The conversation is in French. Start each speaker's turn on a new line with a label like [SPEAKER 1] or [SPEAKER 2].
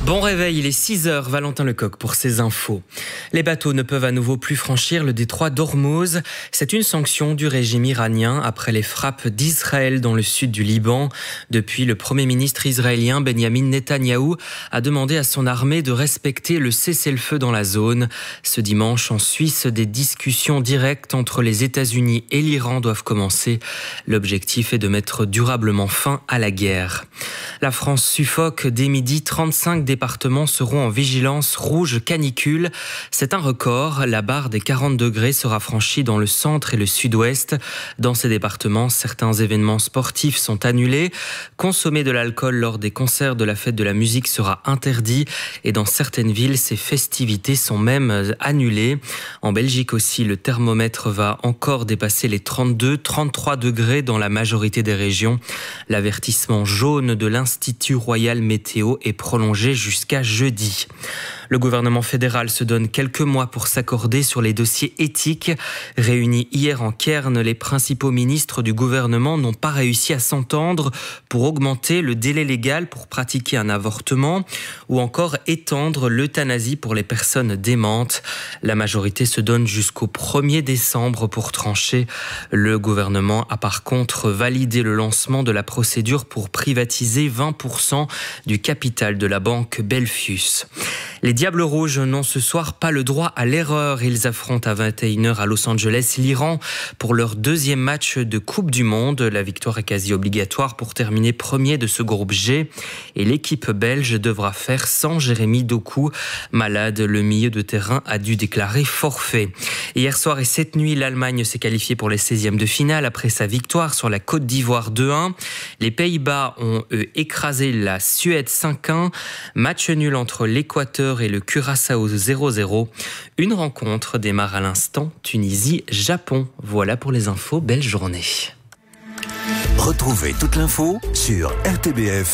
[SPEAKER 1] Bon réveil, il est 6h, Valentin Lecoq pour ces infos. Les bateaux ne peuvent à nouveau plus franchir le détroit d'Ormuz. C'est une sanction du régime iranien après les frappes d'Israël dans le sud du Liban. Depuis, le Premier ministre israélien Benjamin Netanyahou a demandé à son armée de respecter le cessez-le-feu dans la zone. Ce dimanche, en Suisse, des discussions directes entre les États-Unis et l'Iran doivent commencer. L'objectif est de mettre durablement fin à la guerre. La France suffoque. Dès midi, 35 départements seront en vigilance rouge canicule. C'est un record. La barre des 40 degrés sera franchie dans le centre et le sud-ouest. Dans ces départements, certains événements sportifs sont annulés. Consommer de l'alcool lors des concerts de la fête de la musique sera interdit. Et dans certaines villes, ces festivités sont même annulées. En Belgique aussi, le thermomètre va encore dépasser les 32-33 degrés dans la majorité des régions. L'avertissement jaune de l'Institut Royal Météo est prolongé jusqu'à jeudi. Le gouvernement fédéral se donne quelques mois pour s'accorder sur les dossiers éthiques. Réunis hier en Cairn, les principaux ministres du gouvernement n'ont pas réussi à s'entendre pour augmenter le délai légal pour pratiquer un avortement ou encore étendre l'euthanasie pour les personnes démentes. La majorité se donne jusqu'au 1er décembre pour trancher. Le gouvernement a par contre validé le lancement de la procédure pour privatiser 20% du capital de la banque Belfius. Les Diables Rouges n'ont ce soir pas le droit à l'erreur. Ils affrontent à 21h à Los Angeles l'Iran pour leur deuxième match de Coupe du Monde. La victoire est quasi obligatoire pour terminer premier de ce groupe G. Et l'équipe belge devra faire sans Jérémy Doku. Malade, le milieu de terrain a dû déclarer forfait. Hier soir et cette nuit, l'Allemagne s'est qualifiée pour les 16e de finale après sa victoire sur la Côte d'Ivoire 2-1. Les Pays-Bas ont écrasé la Suède 5-1. Match nul entre l'Équateur et le Curaçao 0-0. Une rencontre démarre à l'instant, Tunisie-Japon. Voilà pour les infos, belle journée.
[SPEAKER 2] Retrouvez toute l'info sur rtbf.fr.